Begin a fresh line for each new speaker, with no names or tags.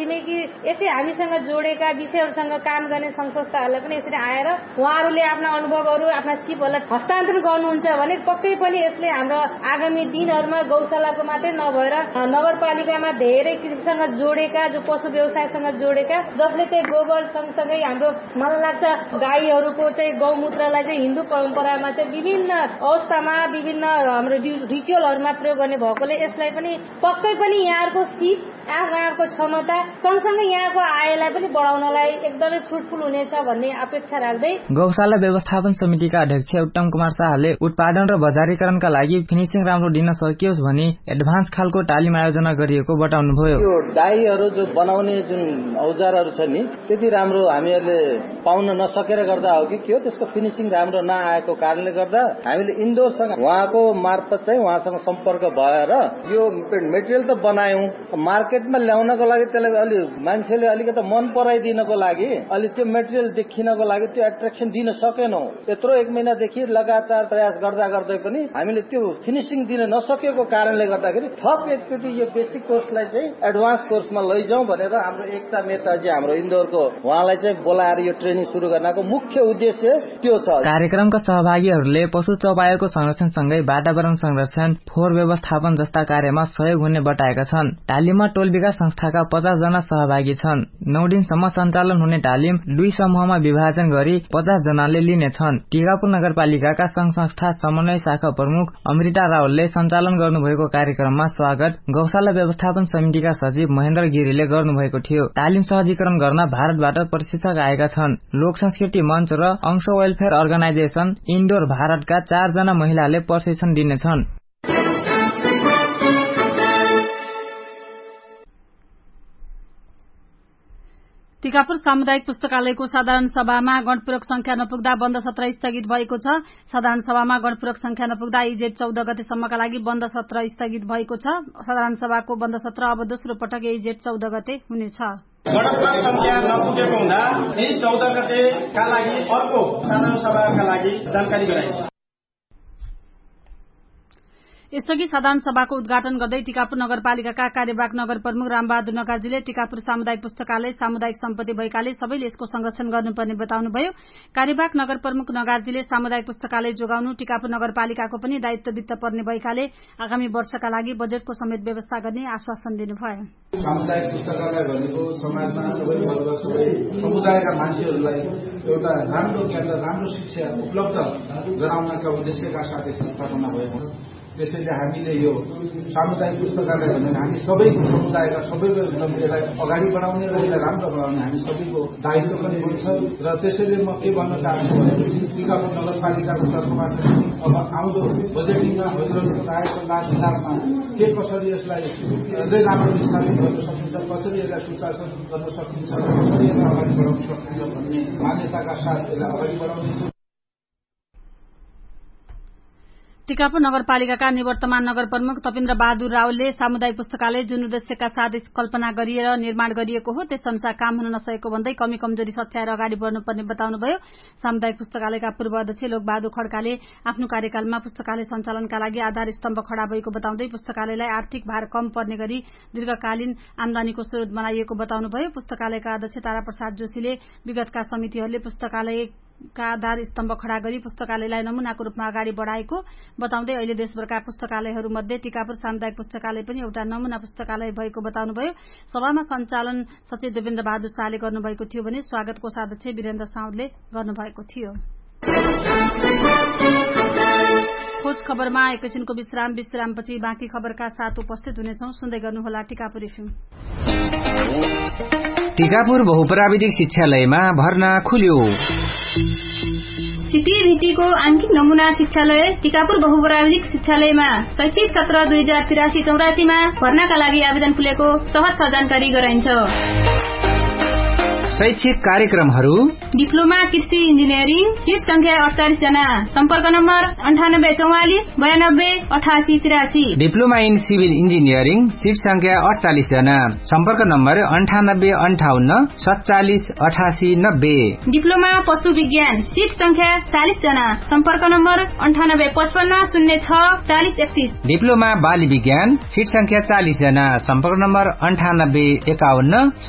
छिमेकी यसै हामीसँग जोडेका विषयहरूसँग काम गर्ने संस्थाहरूलाई पनि यसरी आएर उहाँहरूले आफ्ना अनुभवहरू आफ्ना सिपहरूलाई हस्तान्तरण गर्नुहुन्छ भने पक्कै पनि यसले हाम्रो आगामी दिनहरूमा गौशालाको मात्रै नभएर नगरपालिकामा धेरै कृषिसँग जोडेका जो पशु व्यवसायसँग जोडेका जसले चाहिँ गोबर सँगसँगै हाम्रो मलाई लाग्छ गाईहरूको चाहिँ गौमूत्रलाई चाहिँ हिन्दू परम्परामा चाहिँ विभिन्न अवस्थामा विभिन्न हाम्रो रिचुअलहरूमा प्रयोग गर्ने भएकोले यसलाई पनि पक्कै पनि यहाँहरूको सिप यहाँको क्षमता सँगसँगै यहाँको आयलाई पनि बढाउनलाई एकदमै फ्रुटफुल हुनेछ भन्ने अपेक्षा राख्दै
गौशाला व्यवस्थापन समितिका अध्यक्ष उत्तम कुमार शाहले उत्पादन र बजारीकरणका लागि फिनिशिङ राम्रो दिन सकियोस् भनी एडभान्स खालको तालिम आयोजना गरिएको बताउनुभयो।
यो डाईहरू जो बनाउने जुन औजारहरू छ नि त्यति राम्रो हामीहरूले पाउन नसकेर गर्दा हो कि के हो त्यसको फिनिशिङ राम्रो नआएको कारणले गर्दा हामीले इन्डोरसँग उहाँको मार्फत चाहिँ उहाँसँग सम्पर्क भएर यो मेटेरियल त बनायौं मार्केटमा ल्याउनको लागि त्यसलाई अलि मान्छेले अलिकति मन पराइदिनको लागि अलि त्यो मेटेरियल देखिनको लागि त्यो एट्र्याक्सन दिन सकेनौं। यत्रो 1 महिनादेखि लगातार प्रयास गर्दा गर्दै पनि हामीले त्यो फिनिशिङ दिन नसकेको कारणले गर्दाखेरि थप एकचोटि यो बेसिक कोर्सलाई चाहिँ एडभान्स कोर्समा लैजाउँ भनेर हाम्रो एकता मेहताजी हाम्रो इन्दोरको उहाँलाई चाहिँ बोलाएर यो ट्रेनिङ सुरु गर्नको मुख्य उद्देश्य त्यो छ।
कार्यक्रमका सहभागीहरूले पशु चौपायाको संरक्षणसँगै वातावरण संरक्षण फोहोर व्यवस्थापन जस्ता कार्यमा सहयोग हुने बताएका छन्। तालिममा टोल विकास संस्थाका 50 जना सहभागी छन्। 9 दिनसम्म सञ्चालन हुने तालिम 2 समूहमा विभाजन गरी 50 जनाले लिनेछन्। टिकापुर नगरपालिकाका संघ संस्था समन्वय शाखा प्रमुख अमृता रावलले सञ्चालन गर्नुभएको कार्यक्रममा स्वागत गौशाला व्यवस्थापन समितिका सचिव महेन्द्र गिरीले गर्नुभएको थियो। तालिम सहजीकरण गर्न भारतबाट प्रशिक्षक आएका छन्। लोक संस्कृति मञ्च र अंश वेलफेयर अर्गनाइजेशन इन्डोर भारतका 4 जना महिलाले प्रशिक्षण दिनेछन्।
टिकापुर सामुदायिक पुस्तकालयको साधारण सभामा गणपूरक संख्या नपुग्दा बन्द सत्र स्थगित भएको छ। साधारण सभामा गणपूरक संख्या नपुग्दा इजेट 14 गतेसम्मका लागि बन्द सत्र स्थगित भएको छ। साधारण सभाको बन्द सत्र अब दोस्रो पटक इजेट 14 गते हुनेछ।
गणपूरक संख्या नपुगेको हुँदा यही 14 गतेका लागि अर्को साधारण सभाका लागि जानकारी गराइन्छ।
यसअघि साधारण सभाको उद्घाटन गर्दै टिकापुर नगरपालिकाका कार्यवाहक नगर प्रमुख रामबहादुर नकाजीले टिकापुर सामुदायिक पुस्तकालय सामुदायिक सम्पत्ति भएकाले सबैले यसको संरक्षण गर्नुपर्ने बताउनुभयो। कार्यवाहक नगर प्रमुख नगार्जीले सामुदायिक पुस्तकालय जोगाउनु टिकापुर नगरपालिकाको पनि दायित्व वित्त पर्ने भएकाले आगामी वर्षका लागि बजेटको समेत व्यवस्था गर्ने आश्वासन दिनुभयो।
सामुदायिक पुस्तकालय भनेको समाजमा सबै वर्ग सबै समुदायका मान्छेहरूलाई एउटा राम्रो ज्ञान र राम्रो शिक्षा उपलब्ध गराउनका उद्देश्यका साथै स्थापना भएको हो। त्यसैले हामीले यो सामुदायिक पुस्तकालय भनेर हामी सबैको समुदायका सबैको यसलाई अगाडि बढाउने र यसलाई राम्रो बनाउने हामी सबैको दायित्व पनि हुन्छ। र त्यसैले म के भन्न चाहन्छु भनेपछि टिकापुर नगरपालिकाको तर्फबाट अब आउँदो बजेटिङमा हजुरहरूको रायको लाभ हिसाबमा के कसरी यसलाई अझै राम्रो विस्तारित गर्न सकिन्छ, कसरी यसलाई सुशासन गर्न सकिन्छ, कसरी यसलाई अगाडि बढाउन सकिन्छ भन्ने मान्यताका साथ यसलाई अगाडि बढाउनेछु।
टिकापुर नगरपालिकाका निवर्तमान नगर प्रमुख तपेन्द्र बहादुर रावलले सामुदायिक पुस्तकालय जुन उद्देश्यका साथ कल्पना गरिएर निर्माण गरिएको हो त्यस अनुसार काम हुन नसकेको भन्दै कमी कमजोरी सच्याएर अगाडि बढ्नुपर्ने बताउनुभयो। सामुदायिक पुस्तकालयका पूर्व अध्यक्ष लोकबहादुर खड्काले आफ्नो कार्यकालमा पुस्तकालय सञ्चालनका लागि आधार स्तम्भ खड़ा भएको बताउँदै पुस्तकालयलाई आर्थिक भार कम पर्ने गरी दीर्घकालीन आमदानीको स्रोत बनाइएको बताउनुभयो। पुस्तकालयका अध्यक्ष तारा प्रसाद जोशीले विगतका समितिहरूले पुस्तकालयका आधार स्तम्भ खड़ा गरी पुस्तकालयलाई नमूनाको रूपमा अगाडि बढ़ाएको बताउँदै अहिले देशभरका पुस्तकालयहरूमध्ये टिकापुर सामुदायिक पुस्तकालय पनि एउटा नमूना पुस्तकालय भएको बताउनुभयो। सभामा सञ्चालन सचिव देवेन्द्र बहादुर शाहले गर्नुभएको थियो भने स्वागत कोषाध्यक्ष वीरेन्द्र साउदले गर्नुभएको थियो। खोज खबरमा एकैछिनको विश्रामपछि बाँकी खबरका साथ उपस्थित हुनेछौं। सुन्दै गर्नुहोला टिकापुर एफएम।
टिकापुर बहुप्राविधिक शिक्षालयमा भर्ना खुल्यो।
सीटीभीटीको आंशिक नमूना शिक्षालय टिकापुर बहुप्राविधिक शिक्षालयमा शैक्षिक सत्र 2083-84 मा भर्नाका लागि आवेदन खुलेको सहज जानकारी गराइन्छ।
शैक्षिक कार्यक्रमहरू
डिप्लोमा कृषि इन्जिनियरिङ सीट संख्या 48 जना, सम्पर्क number 9844 92 88 83।
Diploma in civil engineering seat संख्या 48 जना, सम्पर्क नम्बर 9858 47 88 90।
डिप्लोमा पशु विज्ञान सीट संख्या 40 जना, सम्पर्क नम्बर 9855 06 40 31।
डिप्लोमा बाली विज्ञान सीट संख्या 40 जना, सम्पर्क नम्बर 9851